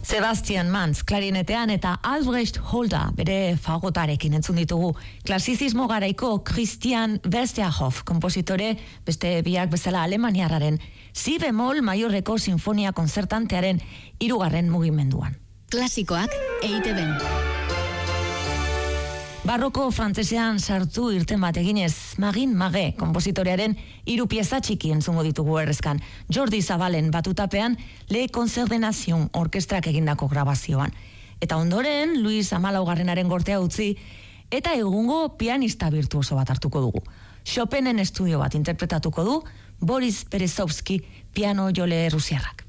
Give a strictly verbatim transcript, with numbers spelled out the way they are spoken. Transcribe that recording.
Sebastian Manz klarinetean eta Albrecht Holder bere fagotarekin entzun ditugu. Klasizismo garaiko Christian Westerhoff kompositore, beste biak bezala alemaniarraren si bemol maiorreko sinfonia konzertantearen hirugarren mugimenduan. Klasikoak E I TeBen. Barroko frantsesean sartu irten bat eginez, Magin Mage kompositorearen hiru pieza txiki entzungo ditugu errezkan. Jordi Zabalen batutapean Le Concert de Nation orkestrak egindako grabazioan. Eta ondoren, Luis Amalaugarrenaren gortea utzi, eta egungo pianista virtuoso bat hartuko dugu. Chopinen estudio bat interpretatuko du Boris Berezovski piano jole rusiarrak.